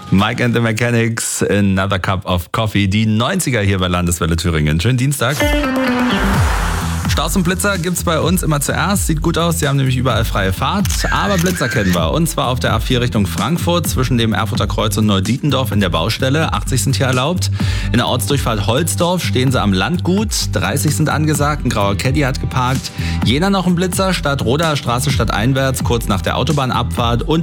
Mike and the Mechanics, Another Cup of Coffee. Die 90er hier bei Landeswelle Thüringen. Schönen Dienstag. Staus und Blitzer gibt's bei uns immer zuerst. Sieht gut aus, sie haben nämlich überall freie Fahrt. Aber Blitzer kennen wir. Und zwar auf der A4 Richtung Frankfurt zwischen dem Erfurter Kreuz und Neudietendorf in der Baustelle. 80 sind hier erlaubt. In der Ortsdurchfahrt Holzdorf stehen sie am Landgut. 30 sind angesagt. Ein grauer Caddy hat geparkt. Jena noch ein Blitzer. Stadtroder Straße stadteinwärts kurz nach der Autobahnabfahrt. Und